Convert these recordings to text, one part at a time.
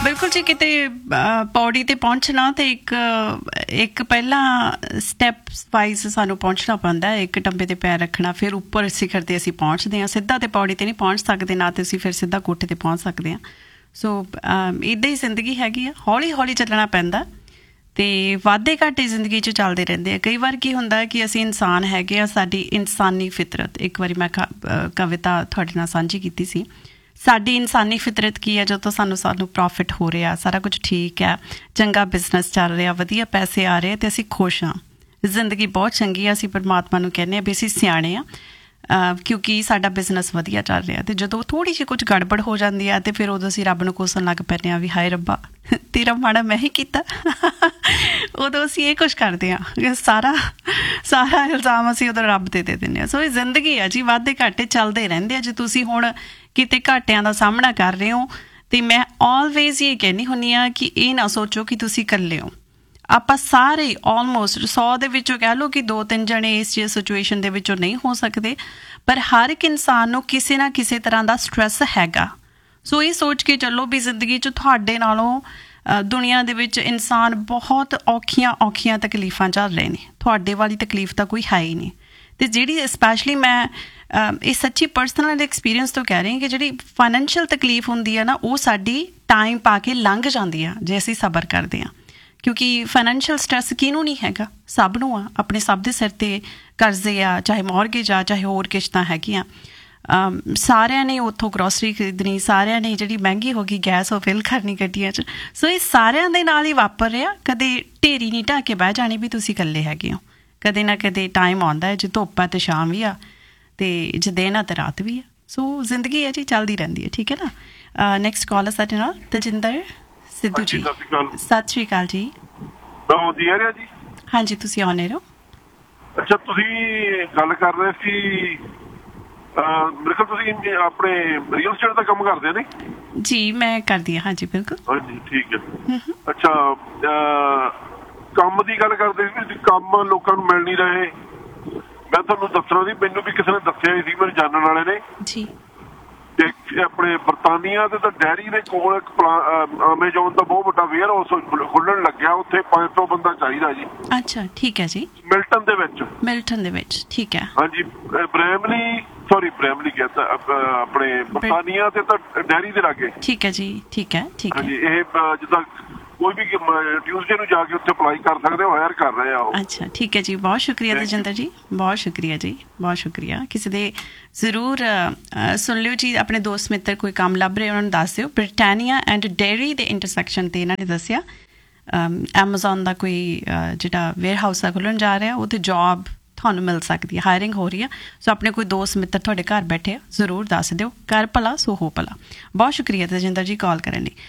ਬਿਲਕੁਲ ਜੀ। ਕਿਤੇ ਪੌੜੀ 'ਤੇ ਪਹੁੰਚਣਾ ਅਤੇ ਇੱਕ ਪਹਿਲਾਂ ਸਟੈਪ ਵਾਈਜ਼ ਸਾਨੂੰ ਪਹੁੰਚਣਾ ਪੈਂਦਾ। ਇੱਕ ਟੰਬੇ 'ਤੇ ਪੈਰ ਰੱਖਣਾ, ਫਿਰ ਉੱਪਰ ਸਿਖਰ 'ਤੇ ਅਸੀਂ ਪਹੁੰਚਦੇ ਹਾਂ। ਸਿੱਧਾ ਤਾਂ ਪੌੜੀ 'ਤੇ ਨਹੀਂ ਪਹੁੰਚ ਸਕਦੇ, ਨਾ ਤਾਂ ਅਸੀਂ ਫਿਰ ਸਿੱਧਾ ਕੋਠੇ 'ਤੇ ਪਹੁੰਚ ਸਕਦੇ ਹਾਂ। ਸੋ ਇੱਦਾਂ ਹੀ ਜ਼ਿੰਦਗੀ ਹੈਗੀ ਆ, ਹੌਲੀ ਹੌਲੀ ਚੱਲਣਾ ਪੈਂਦਾ ਅਤੇ ਵਾਧੇ ਘਾਟੇ ਜ਼ਿੰਦਗੀ 'ਚ ਚੱਲਦੇ ਰਹਿੰਦੇ ਆ। ਕਈ ਵਾਰ ਕੀ ਹੁੰਦਾ ਕਿ ਅਸੀਂ ਇਨਸਾਨ ਹੈਗੇ ਆ, ਸਾਡੀ ਇਨਸਾਨੀ ਫਿਤਰਤ, ਇੱਕ ਵਾਰੀ ਮੈਂ ਕਵਿਤਾ ਤੁਹਾਡੇ ਨਾਲ ਸਾਂਝੀ ਕੀਤੀ ਸੀ। ਸਾਡੀ ਇਨਸਾਨੀ ਫਿਤਰਤ ਕੀ ਹੈ? ਜਦੋਂ ਸਾਨੂੰ ਪ੍ਰੋਫਿਟ ਹੋ ਰਿਹਾ, ਸਾਰਾ ਕੁਝ ਠੀਕ ਹੈ, ਚੰਗਾ ਬਿਜ਼ਨਸ ਚੱਲ ਰਿਹਾ, ਵਧੀਆ ਪੈਸੇ ਆ ਰਹੇ ਅਤੇ ਅਸੀਂ ਖੁਸ਼ ਹਾਂ, ਜ਼ਿੰਦਗੀ ਬਹੁਤ ਚੰਗੀ ਆ। ਅਸੀਂ ਪਰਮਾਤਮਾ ਨੂੰ ਕਹਿੰਦੇ ਹਾਂ ਵੀ ਅਸੀਂ ਸਿਆਣੇ ਹਾਂ ਕਿਉਂਕਿ ਸਾਡਾ ਬਿਜ਼ਨਸ ਵਧੀਆ ਚੱਲ ਰਿਹਾ। ਅਤੇ ਜਦੋਂ ਥੋੜ੍ਹੀ ਜਿਹੀ ਕੁਝ ਗੜਬੜ ਹੋ ਜਾਂਦੀ ਹੈ ਅਤੇ ਫਿਰ ਉਦੋਂ ਅਸੀਂ ਰੱਬ ਨੂੰ ਕੋਸਣ ਲੱਗ ਪੈਂਦੇ ਹਾਂ ਵੀ ਹਾਏ ਰੱਬਾ, ਤੇਰਾ ਮਾੜਾ ਮੈਂ ਹੀ ਕੀਤਾ। ਉਦੋਂ ਅਸੀਂ ਇਹ ਕੁਛ ਕਰਦੇ ਹਾਂ, ਸਾਰਾ ਇਲਜ਼ਾਮ ਅਸੀਂ ਉਦੋਂ ਰੱਬ 'ਤੇ ਦੇ ਦਿੰਦੇ ਹਾਂ। ਸੋ ਇਹ ਜ਼ਿੰਦਗੀ ਆ ਜੀ, ਵਾਧੇ ਘਾਟੇ ਚੱਲਦੇ ਰਹਿੰਦੇ ਆ। ਜੇ ਤੁਸੀਂ ਹੁਣ ਕਿਤੇ ਘਾਟਿਆਂ ਦਾ ਸਾਹਮਣਾ ਕਰ ਰਹੇ ਹੋ ਅਤੇ ਮੈਂ ਆਲਵੇਜ਼ ਇਹ ਕਹਿੰਦੀ ਹੁੰਦੀ ਹਾਂ ਕਿ ਇਹ ਨਾ ਸੋਚੋ ਕਿ ਤੁਸੀਂ ਇਕੱਲੇ ਹੋ। ਆਪਾਂ ਸਾਰੇ ਆਲਮੋਸਟ 100 ਦੇ ਵਿੱਚੋਂ ਕਹਿ ਲਓ ਕਿ 2-3 ਜਣੇ ਇਸ ਸਿਚੁਏਸ਼ਨ ਦੇ ਵਿੱਚੋਂ ਨਹੀਂ ਹੋ ਸਕਦੇ, ਪਰ ਹਰ ਇੱਕ ਇਨਸਾਨ ਨੂੰ ਕਿਸੇ ਨਾ ਕਿਸੇ ਤਰ੍ਹਾਂ ਦਾ ਸਟਰੈਸ ਹੈਗਾ। ਸੋ ਇਹ ਸੋਚ ਕੇ ਚੱਲੋ ਵੀ ਜ਼ਿੰਦਗੀ 'ਚ ਤੁਹਾਡੇ ਨਾਲੋਂ ਦੁਨੀਆ ਦੇ ਵਿੱਚ ਇਨਸਾਨ ਬਹੁਤ ਔਖੀਆਂ ਤਕਲੀਫਾਂ ਝੱਲ ਰਹੇ ਨੇ। ਤੁਹਾਡੇ ਵਾਲੀ ਤਕਲੀਫ ਤਾਂ ਕੋਈ ਹੈ ਹੀ ਨਹੀਂ। ਅਤੇ ਜਿਹੜੀ ਸਪੈਸ਼ਲੀ ਮੈਂ ਇਹ ਸੱਚੀ ਪਰਸਨਲ ਐਕਸਪੀਰੀਅੰਸ ਤੋਂ ਕਹਿ ਰਹੀ ਹਾਂ ਕਿ ਜਿਹੜੀ ਫਾਈਨੈਂਸ਼ੀਅਲ ਤਕਲੀਫ ਹੁੰਦੀ ਆ ਨਾ, ਉਹ ਸਾਡੀ ਟਾਈਮ ਪਾ ਕੇ ਲੰਘ ਜਾਂਦੀ ਆ ਜੇ ਅਸੀਂ ਸਬਰ ਕਰਦੇ ਹਾਂ। ਕਿਉਂਕਿ ਫਾਈਨੈਂਸ਼ੀਅਲ ਸਟਰੈਸ ਕਿਹਨੂੰ ਨਹੀਂ ਹੈਗਾ? ਸਭ ਨੂੰ ਆ। ਆਪਣੇ ਸਭ ਦੇ ਸਿਰ 'ਤੇ ਕਰਜ਼ੇ ਆ, ਚਾਹੇ ਮੌਰਗੇਜ ਆ, ਚਾਹੇ ਹੋਰ ਕਿਸ਼ਤਾਂ ਹੈਗੀਆਂ। ਸਾਰਿਆਂ ਨੇ ਉੱਥੋਂ ਗਰੋਸਰੀ ਖਰੀਦਣੀ, ਸਾਰਿਆਂ ਨੇ ਜਿਹੜੀ ਮਹਿੰਗੀ ਹੋ ਗਈ ਗੈਸ ਉਹ ਫਿਲ ਕਰਨੀ ਗੱਡੀਆਂ 'ਚ। ਸੋ ਇਹ ਸਾਰਿਆਂ ਦੇ ਨਾਲ ਹੀ ਵਾਪਰ ਰਿਹਾ। ਕਦੇ ਢੇਰੀ ਨਹੀਂ ਢਾਹ ਕੇ ਬਹਿ ਜਾਣੀ ਵੀ ਤੁਸੀਂ ਇਕੱਲੇ ਹੈਗੇ ਹੋ। ਕਦੇ ਨਾ ਕਦੇ ਟਾਈਮ ਆਉਂਦਾ ਹੈ ਜੇ ਧੁੱਪ ਆ ਅਤੇ ਸ਼ਾਮ ਵੀ ਆ, ਅਤੇ ਜੇ ਦਿਨ ਆ ਅਤੇ ਰਾਤ ਵੀ ਆ। ਸੋ ਜ਼ਿੰਦਗੀ ਹੈ ਜੀ, ਚੱਲਦੀ ਰਹਿੰਦੀ ਹੈ। ਠੀਕ ਹੈ ਨਾ। ਨੈਕਸਟ ਕਾਲ ਹੈ ਸਾਡੇ ਨਾਲ ਤਜਿੰਦਰ ਸਿੱਧੂ ਜੀ। ਸਤਿ ਸ਼੍ਰੀ ਅਕਾਲ ਜੀ। ਜੀ ਹਾਂਜੀ, ਤੁਸੀਂ ਆਉਂਦੇ ਰਹੋ। ਅੱਛਾ, ਤੁਸੀਂ ਗੱਲ ਕਰ ਰਹੇ ਸੀ, ਮੇਰੇ ਖਿਆਲ ਤੁਸੀਂ ਆਪਣੇ ਰੀਅਲ ਸਟੇਟ ਦਾ ਕੰਮ ਕਰਦੇ ਨੇ? ਜੀ ਮੈਂ ਕਰਦੀ ਹਾਂ। ਹਾਂਜੀ ਬਿਲਕੁਲ। ਹਾਂਜੀ ਠੀਕ ਹੈ। ਅੱਛਾ, ਕੰਮ ਦੀ ਗੱਲ ਕਰਦੇ ਸੀ, ਕੰਮ ਲੋਕਾਂ ਨੂੰ ਮਿਲ ਨਹੀਂ ਰਹੇ। ਮੈਂ ਤੁਹਾਨੂੰ ਦੱਸਣਾ ਸੀ, ਮੈਨੂੰ ਵੀ ਕਿਸੇ ਨੇ ਦੱਸਿਆ ਹੀ ਸੀ, ਮੇਰੇ ਜਾਣਨ ਵਾਲੇ ਨੇ ਜੀ। ਤੇ ਆਪਣੇ ਬਰਤਾਨੀਆ ਦੇ ਤਾਂ ਡੈਰੀ ਦੇ ਕੋਲ ਇੱਕ ਅਮੇਜ਼ੋਨ ਦਾ ਬਹੁਤ ਵੱਡਾ ਵੇਅਰ ਹਾਊਸ ਖੁੱਲਣ ਲੱਗਿਆ, ਉੱਥੇ 500 ਬੰਦਾ ਚਾਹੀਦਾ ਜੀ। ਅੱਛਾ ਠੀਕ ਹੈ ਜੀ। ਮਿਲਟਨ ਦੇ ਵਿੱਚ। ਠੀਕ ਹੈ। ਹਾਂਜੀ, ਬ੍ਰੈਮਲੀ ਕਹਿੰਦਾ ਆਪਣੇ ਬਰਤਾਨੀਆ ਤੇ ਤਾਂ ਡੈਰੀ ਦੇ ਲਾਗੇ। ਠੀਕ ਹੈ ਜੀ। ਠੀਕ ਹੈ। ਹਾਂਜੀ, ਇਹ ਜਿੱਦਾਂ ਕੋਈ ਵੀ ਟਿਊਜ਼ਡੇ ਨੂੰ ਜਾ ਕੇ ਉੱਥੇ ਅਪਲਾਈ ਕਰ ਸਕਦੇ ਹੋ, ਹਾਇਰ ਕਰ ਰਹੇ ਆ ਉਹ। ਅੱਛਾ ਠੀਕ ਹੈ ਜੀ। ਬਹੁਤ ਸ਼ੁਕਰੀਆ ਤਜਿੰਦਰ ਜੀ, ਬਹੁਤ ਸ਼ੁਕਰੀਆ ਜੀ, ਬਹੁਤ ਸ਼ੁਕਰੀਆ। ਕਿਸੇ ਦੇ ਜ਼ਰੂਰ ਸੁਣ ਲਿਓ ਜੀ, ਆਪਣੇ ਦੋਸਤ ਮਿੱਤਰ ਕੋਈ ਕੰਮ ਲੱਭ ਰਹੇ ਉਹਨਾਂ ਨੂੰ ਦੱਸ ਦਿਓ। ਬ੍ਰਿਟਾਨੀਆ ਐਂਡ ਡੇਅਰੀ ਦੇ ਇੰਟਰਸੈਕਸ਼ਨ 'ਤੇ ਇਹਨਾਂ ਨੇ ਦੱਸਿਆ ਐਮਾਜ਼ੋਨ ਦਾ ਕੋਈ ਜਿਹੜਾ ਵੇਅਰ ਹਾਊਸ ਆ ਖੁੱਲ੍ਹਣ ਜਾ ਰਿਹਾ, ਉੱਥੇ ਜੋਬ ਤੁਹਾਨੂੰ ਮਿਲ ਸਕਦੀ ਹੈ, ਹਾਇਰਿੰਗ ਹੋ ਰਹੀ ਆ। ਸੋ ਆਪਣੇ ਕੋਈ ਦੋਸਤ ਮਿੱਤਰ ਤੁਹਾਡੇ ਘਰ ਬੈਠੇ ਆ, ਜ਼ਰੂਰ ਦੱਸ ਦਿਓ। ਕਰ ਭਲਾ ਸੋ ਹੋ ਭਲਾ। ਬਹੁਤ ਸ਼ੁਕਰੀਆ ਤਜਿੰਦਰ ਜੀ ਕਾਲ ਕਰਨ ਲਈ।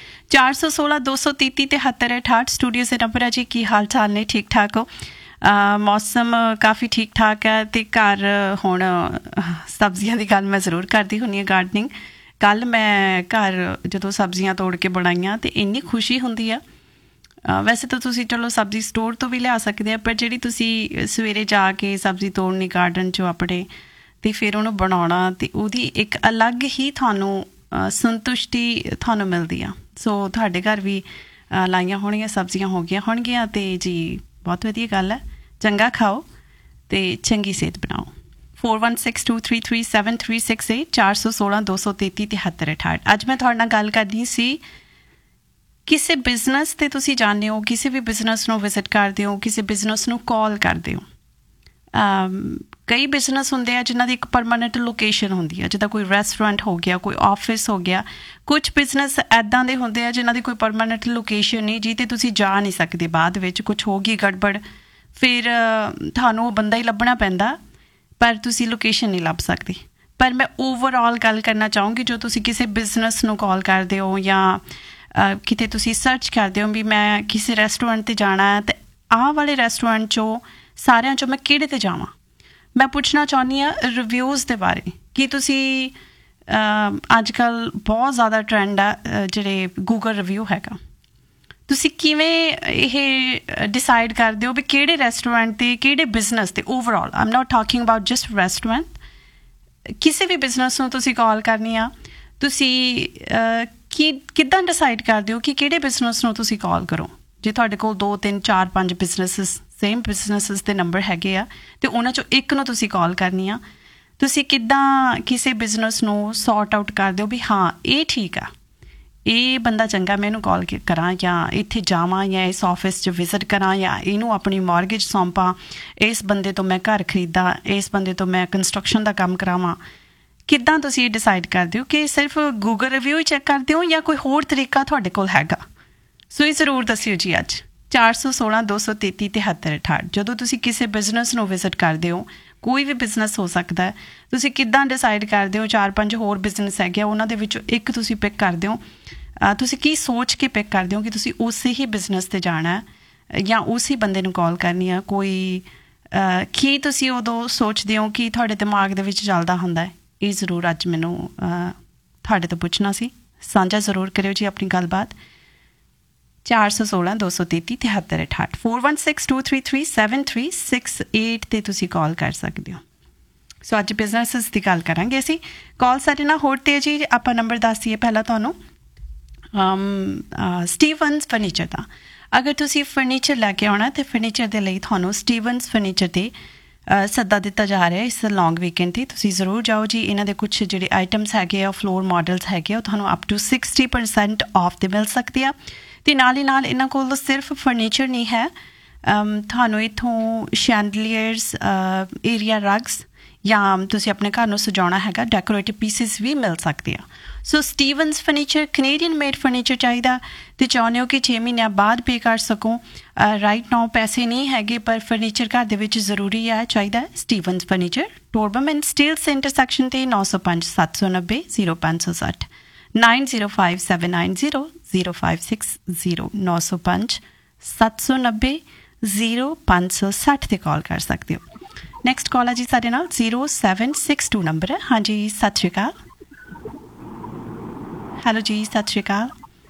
416-233-7368 ਸਟੂਡੀਓ ਸੇ ਨੰਬਰ ਹੈ ਜੀ। ਕੀ ਹਾਲ ਚਾਲ ਨੇ? ਠੀਕ ਠਾਕ ਹੋ? ਮੌਸਮ ਕਾਫੀ ਠੀਕ ਠਾਕ ਹੈ ਅਤੇ ਘਰ ਹੁਣ ਸਬਜ਼ੀਆਂ ਦੀ ਗੱਲ ਮੈਂ ਜ਼ਰੂਰ ਕਰਦੀ ਹੁੰਦੀ ਹਾਂ, ਗਾਰਡਨਿੰਗ। ਕੱਲ੍ਹ ਮੈਂ ਘਰ ਜਦੋਂ ਸਬਜ਼ੀਆਂ ਤੋੜ ਕੇ ਬਣਾਈਆਂ ਅਤੇ ਇੰਨੀ ਖੁਸ਼ੀ ਹੁੰਦੀ ਆ। ਵੈਸੇ ਤਾਂ ਤੁਸੀਂ ਚਲੋ ਸਬਜ਼ੀ ਸਟੋਰ ਤੋਂ ਵੀ ਲਿਆ ਸਕਦੇ ਆ, ਪਰ ਜਿਹੜੀ ਤੁਸੀਂ ਸਵੇਰੇ ਜਾ ਕੇ ਸਬਜ਼ੀ ਤੋੜਨੀ ਗਾਰਡਨ 'ਚੋਂ ਆਪਣੇ ਅਤੇ ਫਿਰ ਉਹਨੂੰ ਬਣਾਉਣਾ, ਅਤੇ ਉਹਦੀ ਇੱਕ ਅਲੱਗ ਹੀ ਤੁਹਾਨੂੰ ਸੰਤੁਸ਼ਟੀ ਤੁਹਾਨੂੰ ਮਿਲਦੀ ਆ। ਸੋ ਤੁਹਾਡੇ ਘਰ ਵੀ ਲਾਈਆਂ ਹੋਣਗੀਆਂ, ਸਬਜ਼ੀਆਂ ਹੋ ਗਈਆਂ ਹੋਣਗੀਆਂ, ਅਤੇ ਜੀ ਬਹੁਤ ਵਧੀਆ ਗੱਲ ਹੈ। ਚੰਗਾ ਖਾਓ ਅਤੇ ਚੰਗੀ ਸਿਹਤ ਬਣਾਓ। 4162337368 416-233-7368। ਅੱਜ ਮੈਂ ਤੁਹਾਡੇ ਨਾਲ ਗੱਲ ਕਰਨੀ ਸੀ, ਕਿਸੇ ਬਿਜ਼ਨਸ 'ਤੇ ਤੁਸੀਂ ਜਾਂਦੇ ਹੋ, ਕਿਸੇ ਵੀ ਬਿਜ਼ਨਸ ਨੂੰ ਵਿਜ਼ਿਟ ਕਰਦੇ ਹੋ, ਕਿਸੇ ਬਿਜ਼ਨਸ ਨੂੰ ਕਾਲ ਕਰਦੇ ਹੋ। ਕਈ ਬਿਜ਼ਨਸ ਹੁੰਦੇ ਆ ਜਿਨ੍ਹਾਂ ਦੀ ਇੱਕ ਪਰਮਾਨੈਂਟ ਲੋਕੇਸ਼ਨ ਹੁੰਦੀ ਆ, ਜਿੱਦਾਂ ਕੋਈ ਰੈਸਟੋਰੈਂਟ ਹੋ ਗਿਆ, ਕੋਈ ਆਫਿਸ ਹੋ ਗਿਆ। ਕੁਛ ਬਿਜ਼ਨਸ ਇੱਦਾਂ ਦੇ ਹੁੰਦੇ ਆ ਜਿਨ੍ਹਾਂ ਦੀ ਕੋਈ ਪਰਮਾਨੈਂਟ ਲੋਕੇਸ਼ਨ ਨਹੀਂ, ਜਿਹਤੇ ਤੁਸੀਂ ਜਾ ਨਹੀਂ ਸਕਦੇ। ਬਾਅਦ ਵਿੱਚ ਕੁਛ ਹੋ ਗਈ ਗੜਬੜ, ਫਿਰ ਤੁਹਾਨੂੰ ਉਹ ਬੰਦਾ ਹੀ ਲੱਭਣਾ ਪੈਂਦਾ, ਪਰ ਤੁਸੀਂ ਲੋਕੇਸ਼ਨ ਨਹੀਂ ਲੱਭ ਸਕਦੇ। ਪਰ ਮੈਂ ਓਵਰਆਲ ਗੱਲ ਕਰਨਾ ਚਾਹੂੰਗੀ, ਜੋ ਤੁਸੀਂ ਕਿਸੇ ਬਿਜ਼ਨਸ ਨੂੰ ਕਾਲ ਕਰਦੇ ਹੋ ਜਾਂ ਕਿਤੇ ਤੁਸੀਂ ਸਰਚ ਕਰਦੇ ਹੋ ਵੀ ਮੈਂ ਕਿਸੇ ਰੈਸਟੋਰੈਂਟ 'ਤੇ ਜਾਣਾ ਹੈ, ਅਤੇ ਆਹ ਵਾਲੇ ਰੈਸਟੋਰੈਂਟ 'ਚੋਂ ਸਾਰਿਆਂ 'ਚੋਂ ਮੈਂ ਕਿਹੜੇ 'ਤੇ ਜਾਵਾਂ। ਮੈਂ ਪੁੱਛਣਾ ਚਾਹੁੰਦੀ ਹਾਂ ਰਿਵਿਊਜ਼ ਦੇ ਬਾਰੇ। ਕਿ ਤੁਸੀਂ ਅੱਜ ਕੱਲ੍ਹ ਬਹੁਤ ਜ਼ਿਆਦਾ ਟਰੈਂਡ ਆ ਜਿਹੜੇ ਗੂਗਲ ਰਿਵਿਊ ਹੈਗਾ, ਤੁਸੀਂ ਕਿਵੇਂ ਇਹ ਡਿਸਾਈਡ ਕਰਦੇ ਹੋ ਵੀ ਕਿਹੜੇ ਰੈਸਟੋਰੈਂਟ 'ਤੇ, ਕਿਹੜੇ ਬਿਜ਼ਨਸ 'ਤੇ overall? I am not talking about just restaurant. ਕਿਸੇ ਵੀ ਬਿਜ਼ਨਸ ਨੂੰ ਤੁਸੀਂ ਕਾਲ ਕਰਨੀ ਆ, ਤੁਸੀਂ ਕਿੱਦਾਂ ਡਿਸਾਈਡ ਕਰਦੇ ਹੋ ਕਿ ਕਿਹੜੇ ਬਿਜ਼ਨਸ ਨੂੰ ਤੁਸੀਂ ਕਾਲ ਕਰੋ? ਜੇ ਤੁਹਾਡੇ ਕੋਲ 2 3 4 5 ਬਿਜ਼ਨਸਿਸ ਸੇਮ ਬਿਜ਼ਨਸਿਸ ਦੇ ਨੰਬਰ ਹੈਗੇ ਆ ਅਤੇ ਉਹਨਾਂ 'ਚੋਂ ਇੱਕ ਨੂੰ ਤੁਸੀਂ ਕਾਲ ਕਰਨੀ ਆ, ਤੁਸੀਂ ਕਿੱਦਾਂ ਕਿਸੇ ਬਿਜ਼ਨਸ ਨੂੰ ਸੌਰਟ ਆਊਟ ਕਰਦੇ ਹੋ ਵੀ ਹਾਂ ਇਹ ਠੀਕ ਆ, ਇਹ ਬੰਦਾ ਚੰਗਾ, ਮੈਂ ਇਹਨੂੰ ਕਾਲ ਕਰਾਂ ਜਾਂ ਇੱਥੇ ਜਾਵਾਂ ਜਾਂ ਇਸ ਆਫਿਸ 'ਚ ਵਿਜ਼ਿਟ ਕਰਾਂ ਜਾਂ ਇਹਨੂੰ ਆਪਣੀ ਮਾਰਗੇਜ ਸੌਂਪਾਂ, ਇਸ ਬੰਦੇ ਤੋਂ ਮੈਂ ਘਰ ਖਰੀਦਾਂ, ਇਸ ਬੰਦੇ ਤੋਂ ਮੈਂ ਕੰਸਟਰਕਸ਼ਨ ਦਾ ਕੰਮ ਕਰਾਵਾਂ? ਕਿੱਦਾਂ ਤੁਸੀਂ ਇਹ ਡਿਸਾਈਡ ਕਰਦੇ ਹੋ ਕਿ ਸਿਰਫ ਗੂਗਲ ਰਿਵਿਊ ਹੀ ਚੈੱਕ ਕਰਦੇ ਹੋ ਜਾਂ ਕੋਈ ਹੋਰ ਤਰੀਕਾ ਤੁਹਾਡੇ ਕੋਲ ਹੈਗਾ? ਸੋ ਇਹ ਜ਼ਰੂਰ ਦੱਸਿਓ ਜੀ ਅੱਜ 416 233 73 68। ਜਦੋਂ ਤੁਸੀਂ ਕਿਸੇ ਬਿਜ਼ਨਸ ਨੂੰ ਵਿਜ਼ਿਟ ਕਰਦੇ ਹੋ, ਕੋਈ ਵੀ ਬਿਜ਼ਨਸ ਹੋ ਸਕਦਾ ਹੈ, ਤੁਸੀਂ ਕਿੱਦਾਂ ਡਿਸਾਈਡ ਕਰਦੇ ਹੋ? 4 5 ਹੋਰ ਬਿਜ਼ਨਸ ਹੈਗੇ ਆ, ਉਹਨਾਂ ਦੇ ਵਿੱਚੋਂ ਇੱਕ ਤੁਸੀਂ ਪਿਕ ਕਰਦੇ ਹੋ, ਤੁਸੀਂ ਕੀ ਸੋਚ ਕੇ ਪਿਕ ਕਰਦੇ ਹੋ ਕਿ ਤੁਸੀਂ ਉਸੇ ਹੀ ਬਿਜ਼ਨਸ 'ਤੇ ਜਾਣਾ ਜਾਂ ਉਸੇ ਬੰਦੇ ਨੂੰ ਕਾਲ ਕਰਨੀ ਆ? ਕੋਈ ਕੀ ਤੁਸੀਂ ਉਦੋਂ ਸੋਚਦੇ ਹੋ ਕਿ ਤੁਹਾਡੇ ਦਿਮਾਗ ਦੇ ਵਿੱਚ ਚੱਲਦਾ ਹੁੰਦਾ ਹੈ? ਇਹ ਜ਼ਰੂਰ ਅੱਜ ਮੈਨੂੰ ਤੁਹਾਡੇ ਤੋਂ ਪੁੱਛਣਾ ਸੀ। ਸਾਂਝਾ ਜ਼ਰੂਰ ਕਰਿਓ ਜੀ ਆਪਣੀ ਗੱਲਬਾਤ। 416 233 73 68 416 233 7368 'ਤੇ ਤੁਸੀਂ ਕਾਲ ਕਰ ਸਕਦੇ ਹੋ। ਸੋ ਅੱਜ ਬਿਜ਼ਨਸਿਸ ਦੀ ਗੱਲ ਕਰਾਂਗੇ ਅਸੀਂ। ਕਾਲ ਸਾਡੇ ਨਾਲ ਹੋਰ ਤੇ ਜੀ ਆਪਾਂ ਨੰਬਰ ਦੱਸ ਦਈਏ ਪਹਿਲਾਂ ਤੁਹਾਨੂੰ, ਸਟੀਵਨਸ ਫਰਨੀਚਰ ਦਾ। ਅਗਰ ਤੁਸੀਂ ਫਰਨੀਚਰ ਲੈ ਕੇ ਆਉਣਾ ਤਾਂ ਫਰਨੀਚਰ ਦੇ ਲਈ ਤੁਹਾਨੂੰ ਸਟੀਵਨਸ ਫਰਨੀਚਰ 'ਤੇ ਸੱਦਾ ਦਿੱਤਾ ਜਾ ਰਿਹਾ ਇਸ ਲੌਂਗ ਵੀਕਐਂਡ 'ਤੇ। ਤੁਸੀਂ ਜ਼ਰੂਰ ਜਾਓ ਜੀ। ਇਹਨਾਂ ਦੇ ਕੁਛ ਜਿਹੜੇ ਆਈਟਮਸ ਹੈਗੇ ਆ, ਫਲੋਰ ਮਾਡਲਸ ਹੈਗੇ ਆ, ਉਹ ਤੁਹਾਨੂੰ ਅਪ ਟੂ 60% ਆਫ 'ਤੇ ਮਿਲ ਸਕਦੇ ਆ। ਅਤੇ ਨਾਲ ਹੀ ਨਾਲ ਇਹਨਾਂ ਕੋਲ ਸਿਰਫ ਫਰਨੀਚਰ ਨਹੀਂ ਹੈ, ਤੁਹਾਨੂੰ ਇੱਥੋਂ ਸ਼ੈਂਡਲੀਅਰਸ, ਏਰੀਆ ਰਗਸ ਜਾਂ ਤੁਸੀਂ ਆਪਣੇ ਘਰ ਨੂੰ ਸਜਾਉਣਾ ਹੈਗਾ, ਡੈਕੋਰੇਟਿਵ ਪੀਸਿਸ ਵੀ ਮਿਲ ਸਕਦੇ ਆ। ਸੋ ਸਟੀਵਨਸ ਫਰਨੀਚਰ ਕੈਨੇਡੀਅਨ ਮੇਡ ਫਰਨੀਚਰ ਚਾਹੀਦਾ ਅਤੇ ਚਾਹੁੰਦੇ ਹੋ ਕਿ 6 ਮਹੀਨਿਆਂ ਬਾਅਦ ਪੇ ਕਰ ਸਕੋ, ਰਾਈਟ ਨਾਓ ਪੈਸੇ ਨਹੀਂ ਹੈਗੇ ਪਰ ਫਰਨੀਚਰ ਘਰ ਦੇ ਵਿੱਚ ਜ਼ਰੂਰੀ ਹੈ, ਚਾਹੀਦਾ ਸਟੀਵਨਸ furniture. ਟੋਰਬਮ and steel centre section 'ਤੇ 905 790 0560 905 790 0560 905 790 0560 'ਤੇ ਕਾਲ ਕਰ ਸਕਦੇ ਹੋ। ਨੈਕਸਟ ਕਾਲ ਹੈ ਜੀ ਸਾਡੇ ਨਾਲ 0762 ਨੰਬਰ ਹੈ। ਹਾਂਜੀ ਸਤਿ ਸ਼੍ਰੀ ਅਕਾਲ। ਹੈਲੋ ਜੀ, ਸਤਿ ਸ਼੍ਰੀ ਅਕਾਲ।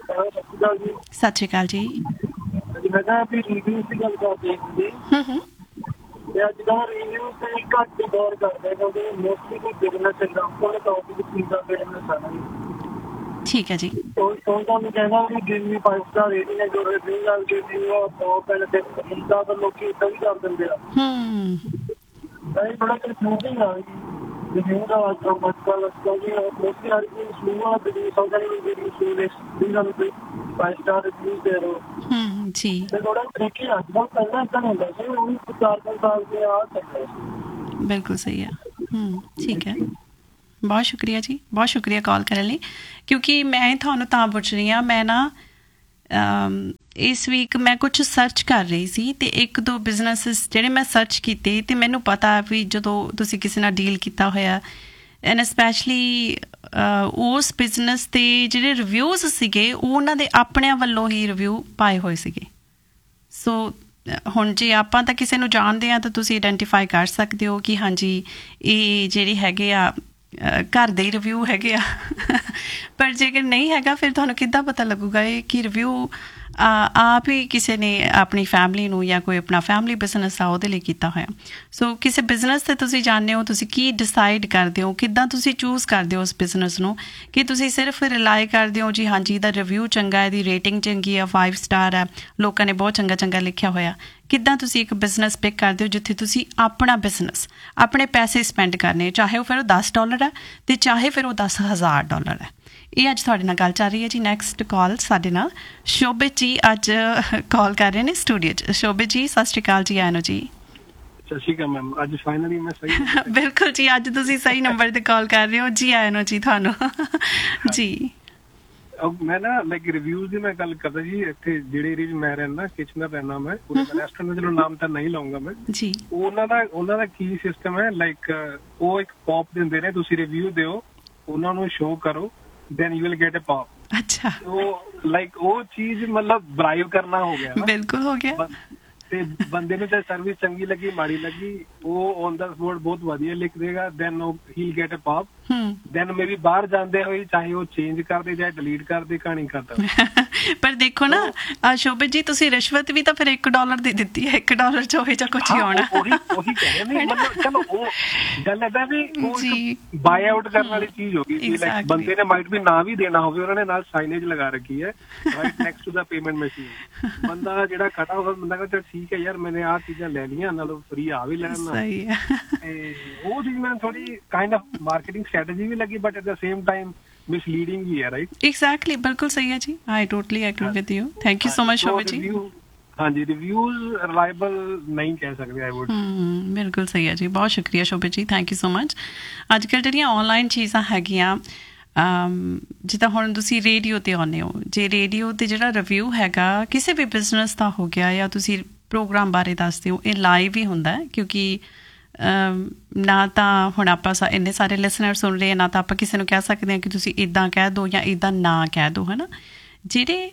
ਸਤਿ ਸ਼੍ਰੀ ਅਕਾਲ ਜੀ। ਮੈਂ ਕਿਹਾ ਵੀ ਰਿਵਿਊ ਦੀ ਗੱਲ ਕਰਦੇ ਸੀ ਤੇ ਅੱਜ ਕੱਲ੍ਹ ਰਿਵਿਊ ਤੇ ਘੱਟ ਹੀ ਗੌਰ ਕਰਦੇ ਕਿਉਂਕਿ ਮੋਸਟਲੀ ਕੋਈ ਬਿਜ਼ਨਸ ਐਗਜ਼ਾਮਪਲ ਟੌਪਿਕ ਚੀਜ਼ਾਂ ਬਿਜ਼ਨਸ ਆ ਨਾ। ਠੀਕ ਹੈ ਜੀ। ਤੁਹਾਨੂੰ ਕਹਿੰਦਾ ਵੀ ਗਿਵ ਮੀ 5 ਸਟਾਰ ਰੇਟਿੰਗ ਹੈ, ਜੋ ਰਿਵਿਊ ਨਾਲ ਗਿਵ ਯੂ ਟੌਪ ਐਂਡ ਇੱਦਾਂ ਤਾਂ ਲੋਕੀ ਇੱਦਾਂ ਵੀ ਕਰ ਦਿੰਦੇ ਆ। ਇਹ ਥੋੜਾ ਕਨਫਿਊਜ਼ਿੰਗ ਆ ਰਿਵਿਊ ਦਾ ਅੱਜ ਕੱਲ੍ਹ ਕਿਉਂਕਿ ਮੋਸਟਲੀ ਹਰ ਕੋਈ ਰਿਵਿਊ ਵਾਲਾ ਬਿਜ਼ਨਸ ਆਉਂਦਾ ਨਹੀਂ, ਜਿਹੜੀ ਰਿਵਿਊ ਨਾਲ ਕੋਈ 5 ਸਟਾਰ ਰਿਵਿਊ ਦੇ ਰਹੇ ਜੀ। ਤੇ ਥੋੜਾ ਟ੍ਰਿਕੀ ਅੱਜ ਕੱਲ੍ਹ ਪਹਿਲਾਂ ਇੱਦਾਂ ਹੁੰਦਾ ਸੀ, ਹੁਣ 4-5 ਸਾਲ ਦੇ ਆ ਸਕਦੇ। ਬਿਲਕੁਲ ਸਹੀ ਹੈ। ਠੀਕ ਹੈ, ਬਹੁਤ ਸ਼ੁਕਰੀਆ ਜੀ, ਬਹੁਤ ਸ਼ੁਕਰੀਆ ਕਾਲ ਕਰਨ ਲਈ। ਕਿਉਂਕਿ ਮੈਂ ਤੁਹਾਨੂੰ ਤਾਂ ਪੁੱਛ ਰਹੀ ਹਾਂ, ਮੈਂ ਨਾ ਇਸ ਵੀਕ ਮੈਂ ਕੁਛ ਸਰਚ ਕਰ ਰਹੀ ਸੀ ਅਤੇ 1-2 ਬਿਜ਼ਨਸਿਸ ਜਿਹੜੇ ਮੈਂ ਸਰਚ ਕੀਤੇ ਅਤੇ ਮੈਨੂੰ ਪਤਾ ਵੀ ਜਦੋਂ ਤੁਸੀਂ ਕਿਸੇ ਨਾਲ ਡੀਲ ਕੀਤਾ ਹੋਇਆ ਐਂਡ ਸਪੈਸ਼ਲੀ ਉਸ ਬਿਜ਼ਨਸ 'ਤੇ ਜਿਹੜੇ ਰਿਵਿਊਜ਼ ਸੀਗੇ ਉਹ ਉਹਨਾਂ ਦੇ ਆਪਣਿਆਂ ਵੱਲੋਂ ਹੀ ਰਿਵਿਊ ਪਾਏ ਹੋਏ ਸੀਗੇ। ਸੋ ਹੁਣ ਜੇ ਆਪਾਂ ਤਾਂ ਕਿਸੇ ਨੂੰ ਜਾਣਦੇ ਹਾਂ ਤਾਂ ਤੁਸੀਂ ਆਈਡੈਂਟੀਫਾਈ ਕਰ ਸਕਦੇ ਹੋ ਕਿ ਹਾਂਜੀ ਇਹ ਜਿਹੜੇ ਹੈਗੇ ਆ ਘਰ ਦੇ ਹੀ ਰਿਵਿਊ ਹੈਗੇ ਆ। ਪਰ ਜੇਕਰ ਨਹੀਂ ਹੈਗਾ ਫਿਰ ਤੁਹਾਨੂੰ ਕਿੱਦਾਂ ਪਤਾ ਲੱਗੂਗਾ ਇਹ ਕਿ ਰਿਵਿਊ ਆਪ ਹੀ ਕਿਸੇ ਨੇ ਆਪਣੀ ਫੈਮਿਲੀ ਨੂੰ ਜਾਂ ਕੋਈ ਆਪਣਾ ਫੈਮਿਲੀ ਬਿਜ਼ਨਸ ਆ ਉਹਦੇ ਲਈ ਕੀਤਾ ਹੋਇਆ। ਸੋ ਕਿਸੇ ਬਿਜ਼ਨਸ 'ਤੇ ਤੁਸੀਂ ਜਾਣਦੇ ਹੋ, ਤੁਸੀਂ ਕੀ ਡਿਸਾਈਡ ਕਰਦੇ ਹੋ, ਕਿੱਦਾਂ ਤੁਸੀਂ ਚੂਜ਼ ਕਰਦੇ ਹੋ ਉਸ ਬਿਜ਼ਨਸ ਨੂੰ, ਕਿ ਤੁਸੀਂ ਸਿਰਫ ਰਿਲਾਈ ਕਰਦੇ ਹੋ ਜੀ ਹਾਂਜੀ ਇਹਦਾ ਰਿਵਿਊ ਚੰਗਾ, ਇਹਦੀ ਰੇਟਿੰਗ ਚੰਗੀ ਆ, 5 ਸਟਾਰ ਹੈ, ਲੋਕਾਂ ਨੇ ਬਹੁਤ ਚੰਗਾ ਚੰਗਾ ਲਿਖਿਆ ਹੋਇਆ। ਕਿੱਦਾਂ ਤੁਸੀਂ ਇੱਕ ਬਿਜ਼ਨਸ ਪਿਕ ਕਰਦੇ ਹੋ ਜਿੱਥੇ ਤੁਸੀਂ ਆਪਣਾ ਬਿਜ਼ਨਸ, ਆਪਣੇ ਪੈਸੇ ਸਪੈਂਡ ਕਰਨੇ, ਚਾਹੇ ਉਹ ਫਿਰ ਉਹ $10 ਹੈ ਅਤੇ ਚਾਹੇ ਫਿਰ ਉਹ $10,000 ਹੈ। ਇਹ ਅੱਜ ਤੁਹਾਡੇ ਨਾਲ ਗੱਲ ਚੱਲ ਰਹੀ ਹੈ ਜੀ। ਨੈਕਸਟ ਕਾਲ ਸਾਡੇ ਨਾਲ ਸ਼ੋਭਿਤ ਜੀ ਅੱਜ ਕਾਲ ਕਰ ਰਹੇ ਨੇ ਸਟੂਡੀਓ 'ਚ। ਸ਼ੋਭਿਤ ਜੀ ਸਤਿ ਸ਼੍ਰੀ ਅਕਾਲ ਜੀ, ਆਇਆਂ ਨੂੰ ਜੀ। ਸਤਿ ਸ਼੍ਰੀ ਅਕਾਲ ਮੈਮ, ਅੱਜ ਫਾਈਨਲੀ ਮੈਂ ਸਹੀ ਬਿਲਕੁਲ ਜੀ, ਅੱਜ ਤੁਸੀਂ ਸਹੀ ਨੰਬਰ 'ਤੇ ਕਾਲ ਕਰ ਰਹੇ ਹੋ ਜੀ, ਆਇਆਂ ਨੂੰ ਜੀ ਤੁਹਾਨੂੰ ਜੀ। ਮੈਂ ਨਾ ਲਾਈਕ ਰਿਵਿਊਜ਼ ਦੀ ਮੈਂ ਗੱਲ ਕਰਦਾ ਜੀ। ਇੱਥੇ ਜਿਹੜੇ ਏਰੀਆ 'ਚ ਮੈਂ ਰਹਿੰਦਾ, ਕਿਚਨਰ ਰਹਿੰਦਾ ਮੈਂ, ਰੈਸਟੋਰੈਂਟ ਦਾ ਚਲੋ ਨਾਮ ਤਾਂ ਨਹੀਂ ਲਾਉਂਗਾ ਮੈਂ ਜੀ। ਉਹਨਾਂ ਦਾ ਕੀ ਸਿਸਟਮ ਹੈ, ਲਾਈਕ ਉਹ ਇੱਕ ਪੌਪ ਦਿੰਦੇ ਨੇ, ਤੁਸੀਂ ਰਿਵਿਊ ਦਿਓ, ਉਹਨਾਂ ਨੂੰ ਸ਼ੋਅ ਕਰੋ, then you will get a pop। ਅੱਛਾ, ਉਹ ਲਾਈਕ ਉਹ ਚੀਜ਼ ਮਤਲਬ ਬਰਾਈਵ ਕਰਨਾ ਹੋ ਗਿਆ ਨਾ। ਬਿਲਕੁਲ ਹੋ ਗਿਆ। ਤੇ ਬੰਦੇ ਨੂੰ ਚਾਹੇ ਸਰਵਿਸ ਚੰਗੀ ਲੱਗੀ ਮਾੜੀ ਲੱਗੀ, ਉਹ ਔਨ ਦਾ ਸਪੋਟ ਬਹੁਤ ਵਧੀਆ ਲਿਖ ਦੇਗਾ, then he'll get a pop, then maybe ਬਾਹਰ ਜਾਂਦੇ ਹੋਏ ਚਾਹੇ ਉਹ ਚੇਂਜ ਕਰਦੇ ਚਾਹੇ ਡਿਲੀਟ ਕਰਦੇ ਕਹਾਣੀ ਖਤਮ। ਪਰ ਦੇਖੋ ਨਾ ਸ਼ੋਭਿਤ ਜੀ, ਤੁਸੀਂ ਰਿਸ਼ਵਤ ਵੀ ਤਾਂ ਫਿਰ $1 ਦੀ ਦਿੱਤੀ ਹੈ, $1 ਚ ਹੋਏ ਜਾਂ ਕੁਝ ਹੀ ਹੋਣਾ। ਉਹੀ ਕਹਿ ਰਹੇ ਨੇ, ਮਤਲਬ ਚਲੋ ਉਹ ਗੱਲ ਏਦਾਂ ਵੀ ਉਹ ਬਾਈ ਆਊਟ ਕਰਨ ਵਾਲੀ ਚੀਜ਼ ਹੋ ਗਈ, ਬੰਦੇ ਨੇ ਮਾਈਟ ਵੀ ਨਾ ਵੀ ਦੇਣਾ ਹੋਵੇ, ਉਹਨਾਂ ਨੇ ਨਾਲ ਸਾਈਨੇਜ ਲਗਾ ਰੱਖੀ ਹੈ right next to the payment machine. ਬੰਦਾ ਜਿਹੜਾ ਖੜਾ ਹੋਵੇ ਬੰਦਾ ਕਹਿੰਦਾ ਠੀਕ ਹੈ ਯਾਰ ਮੈਨੇ ਆਹ ਚੀਜ਼ਾਂ ਲੈ ਲਈਆਂ, ਨਾਲੋਂ ਫਰੀ ਆ ਵੀ ਲੈਣ ਨਾਲ। ਤੇ ਉਹ ਚੀਜ਼ ਮੈਨੂੰ ਥੋੜੀ ਕਾਈਂਡ ਆਫ ਮਾਰਕੀਟਿੰਗ ਸਟ੍ਰੈਟਜੀ ਵੀ ਲੱਗੀ, but at the same time misleading ही है, right? Exactly, बिल्कुल सही है जी। I totally agree with you. Thank you so much शोभित जी। हाँ जी, रिव्यूज रिलायबल नहीं कह सकते, I would। बिल्कुल सही है जी, बहुत शुक्रिया शोभित जी, थैंक यू सो मच। अजकल ਜਿਹੜੀਆਂ ਆਨਲਾਈਨ ਚੀਜ਼ਾਂ ਹੈਗੀਆਂ, ਜਿੱਦਾਂ ਹੁਣ ਤੁਸੀਂ ਰੇਡੀਓ ਤੇ ਆਉਂਦੇ ਹੋ, ਜੇ ਰੇਡੀਓ ਤੇ ਜਿਹੜਾ ਰਿਵਿਊ ਹੈਗਾ ਕਿਸੇ ਵੀ ਬਿਜ਼ਨਸ ਦਾ ਹੋ ਗਿਆ ਜਾਂ ਤੁਸੀਂ ਪ੍ਰੋਗਰਾਮ ਬਾਰੇ ਦੱਸਦੇ ਹੋ, ਇਹ ਲਾਈਵ ਹੀ ਹੁੰਦਾ ਹੈ, ਕਿਉਂਕਿ ਨਾ ਤਾਂ ਹੁਣ ਆਪਾਂ ਇੰਨੇ ਸਾਰੇ ਲਿਸਨਰ ਸੁਣ ਰਹੇ, ਨਾ ਤਾਂ ਆਪਾਂ ਕਿਸੇ ਨੂੰ ਕਹਿ ਸਕਦੇ ਹਾਂ ਕਿ ਤੁਸੀਂ ਇੱਦਾਂ ਕਹਿ ਦਿਓ ਜਾਂ ਇੱਦਾਂ ਨਾ ਕਹਿ ਦਿਓ, ਹੈ ਨਾ। ਜਿਹੜੇ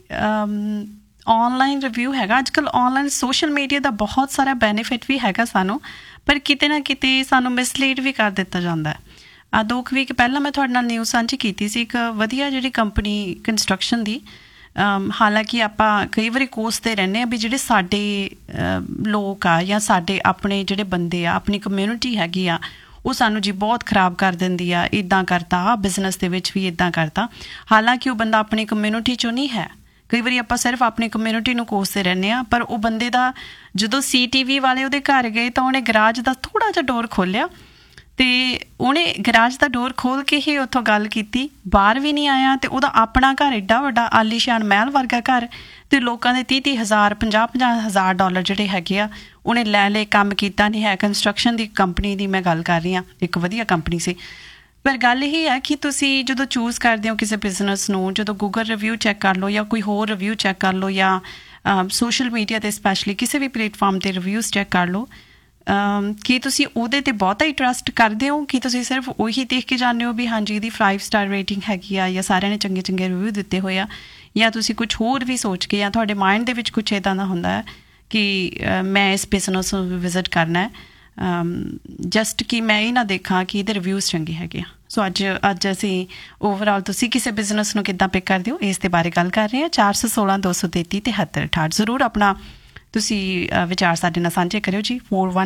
ਔਨਲਾਈਨ ਰਿਵਿਊ ਹੈਗਾ ਅੱਜ ਕੱਲ੍ਹ, ਔਨਲਾਈਨ ਸੋਸ਼ਲ ਮੀਡੀਆ ਦਾ ਬਹੁਤ ਸਾਰਾ ਬੈਨੀਫਿਟ ਵੀ ਹੈਗਾ ਸਾਨੂੰ, ਪਰ ਕਿਤੇ ਨਾ ਕਿਤੇ ਸਾਨੂੰ ਮਿਸਲੀਡ ਵੀ ਕਰ ਦਿੱਤਾ ਜਾਂਦਾ ਹੈ। 2 ਵੀਕ ਪਹਿਲਾਂ ਮੈਂ ਤੁਹਾਡੇ ਨਾਲ ਨਿਊਜ਼ ਸਾਂਝੀ ਕੀਤੀ ਸੀ, ਇੱਕ ਵਧੀਆ ਜਿਹੜੀ ਕੰਪਨੀ ਕੰਸਟਰਕਸ਼ਨ ਦੀ, ਹਾਲਾਂਕਿ ਆਪਾਂ ਕਈ ਵਾਰੀ ਕੋਰਸ 'ਤੇ ਰਹਿੰਦੇ ਹਾਂ ਵੀ ਜਿਹੜੇ ਸਾਡੇ ਲੋਕ ਆ ਜਾਂ ਸਾਡੇ ਆਪਣੇ ਜਿਹੜੇ ਬੰਦੇ ਆ, ਆਪਣੀ ਕਮਿਊਨਿਟੀ ਹੈਗੀ ਆ, ਉਹ ਸਾਨੂੰ ਜੀ ਬਹੁਤ ਖਰਾਬ ਕਰ ਦਿੰਦੀ ਆ, ਇੱਦਾਂ ਕਰਤਾ ਬਿਜ਼ਨਸ ਦੇ ਵਿੱਚ ਵੀ ਇੱਦਾਂ ਕਰਤਾ, ਹਾਲਾਂਕਿ ਉਹ ਬੰਦਾ ਆਪਣੀ ਕਮਿਊਨਿਟੀ 'ਚੋਂ ਨਹੀਂ ਹੈ। ਕਈ ਵਾਰੀ ਆਪਾਂ ਸਿਰਫ ਆਪਣੀ ਕਮਿਊਨਿਟੀ ਨੂੰ ਕੋਸਦੇ ਰਹਿੰਦੇ ਹਾਂ, ਪਰ ਉਹ ਬੰਦੇ ਦਾ ਜਦੋਂ CTV ਵਾਲੇ ਉਹਦੇ ਘਰ ਗਏ ਤਾਂ ਉਹਨੇ ਗਰਾਜ ਦਾ ਥੋੜ੍ਹਾ ਜਿਹਾ ਡੋਰ ਖੋਲ੍ਹਿਆ ਅਤੇ ਉਹਨੇ ਗਰਾਜ ਦਾ ਡੋਰ ਖੋਲ੍ਹ ਕੇ ਹੀ ਉੱਥੋਂ ਗੱਲ ਕੀਤੀ, ਬਾਹਰ ਵੀ ਨਹੀਂ ਆਇਆ, ਅਤੇ ਉਹਦਾ ਆਪਣਾ ਘਰ ਐਡਾ ਵੱਡਾ ਆਲੀਸ਼ਾਨ ਮਹਿਲ ਵਰਗਾ ਘਰ, ਅਤੇ ਲੋਕਾਂ ਦੇ 30,000 $50,000 ਜਿਹੜੇ ਹੈਗੇ ਆ ਉਹਨੇ ਲੈ ਲਏ, ਕੰਮ ਕੀਤਾ ਨਹੀਂ ਹੈ। ਕੰਸਟਰਕਸ਼ਨ ਦੀ ਕੰਪਨੀ ਦੀ ਮੈਂ ਗੱਲ ਕਰ ਰਹੀ ਹਾਂ, ਇੱਕ ਵਧੀਆ ਕੰਪਨੀ ਸੀ। ਪਰ ਗੱਲ ਇਹ ਹੈ ਕਿ ਤੁਸੀਂ ਜਦੋਂ ਚੂਜ਼ ਕਰਦੇ ਹੋ ਕਿਸੇ ਬਿਜ਼ਨਸ ਨੂੰ, ਜਦੋਂ ਗੂਗਲ ਰਿਵਿਊ ਚੈੱਕ ਕਰ ਲਓ ਜਾਂ ਕੋਈ ਹੋਰ ਰਿਵਿਊ ਚੈੱਕ ਕਰ ਲਓ, ਜਾਂ ਸੋਸ਼ਲ ਮੀਡੀਆ 'ਤੇ ਸਪੈਸ਼ਲੀ ਕਿਸੇ ਵੀ ਪਲੇਟਫਾਰਮ 'ਤੇ ਰਿਵਿਊਜ਼ ਚੈੱਕ ਕਰ ਲਓ, ਕੀ ਤੁਸੀਂ ਉਹਦੇ 'ਤੇ ਬਹੁਤਾ ਹੀ ਟਰਸਟ ਕਰਦੇ ਹੋ, ਕਿ ਤੁਸੀਂ ਸਿਰਫ ਉਹੀ ਦੇਖ ਕੇ ਜਾਂਦੇ ਹੋ ਵੀ ਹਾਂਜੀ ਇਹਦੀ 5 ਸਟਾਰ ਰੇਟਿੰਗ ਹੈਗੀ ਆ, ਜਾਂ ਸਾਰਿਆਂ ਨੇ ਚੰਗੇ ਚੰਗੇ ਰਿਵਿਊ ਦਿੱਤੇ ਹੋਏ ਆ, ਜਾਂ ਤੁਸੀਂ ਕੁਛ ਹੋਰ ਵੀ ਸੋਚ ਕੇ, ਜਾਂ ਤੁਹਾਡੇ ਮਾਇੰਡ ਦੇ ਵਿੱਚ ਕੁਛ ਇੱਦਾਂ ਦਾ ਹੁੰਦਾ ਹੈ ਕਿ ਮੈਂ ਇਸ ਬਿਜ਼ਨਸ ਨੂੰ ਵਿਜ਼ਿਟ ਕਰਨਾ ਹੈ, ਜਸਟ ਕਿ ਮੈਂ ਇਹ ਨਾ ਦੇਖਾਂ ਕਿ ਇਹਦੇ ਰਿਵਿਊਜ਼ ਚੰਗੇ ਹੈਗੇ ਆ। ਸੋ ਅੱਜ ਅਸੀਂ ਓਵਰਆਲ ਤੁਸੀਂ ਕਿਸੇ ਬਿਜ਼ਨਸ ਨੂੰ ਕਿੱਦਾਂ ਪਿਕ ਕਰਦੇ ਹੋ, ਇਸ ਦੇ ਬਾਰੇ ਗੱਲ ਕਰ ਰਹੇ ਹਾਂ। 416-233-7368 ਜ਼ਰੂਰ ਆਪਣਾ ਤੁਸੀਂ ਵਿਚਾਰ ਸਾਡੇ ਨਾਲ ਸਾਂਝੇ ਕਰਿਓ ਜੀ।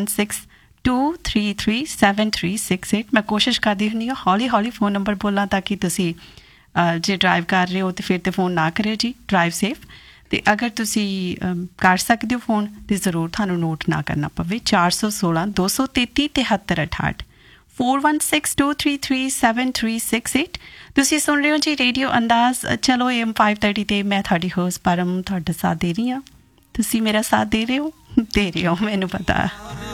4162337368। ਮੈਂ ਕੋਸ਼ਿਸ਼ ਕਰਦੀ ਹੁੰਦੀ ਹਾਂ ਹੌਲੀ ਹੌਲੀ ਫੋਨ ਨੰਬਰ ਬੋਲਾਂ, ਤਾਂ ਕਿ ਤੁਸੀਂ ਜੇ ਡਰਾਈਵ ਕਰ ਰਹੇ ਹੋ ਤਾਂ ਫਿਰ ਤਾਂ ਫੋਨ ਨਾ ਕਰਿਓ ਜੀ, ਡਰਾਈਵ ਸੇਫ। ਅਤੇ ਅਗਰ ਤੁਸੀਂ ਕਰ ਸਕਦੇ ਹੋ ਫੋਨ, ਤਾਂ ਜ਼ਰੂਰ ਤੁਹਾਨੂੰ ਨੋਟ ਨਾ ਕਰਨਾ ਪਵੇ। 416-233-7368 4162337368। ਤੁਸੀਂ ਸੁਣ ਰਹੇ ਹੋ ਜੀ ਰੇਡੀਓ ਅੰਦਾਜ਼ ਚਲੋ AM 530 'ਤੇ। ਮੈਂ ਤੁਹਾਡੀ ਹੋਸਟ ਪਰਮ ਤੁਹਾਡਾ ਸਾਥ ਦੇ ਰਹੀ ਹਾਂ। ਤੁਸੀਂ ਮੇਰਾ ਸਾਥ ਦੇ ਰਹੇ ਹੋ ਮੈਨੂੰ ਪਤਾ।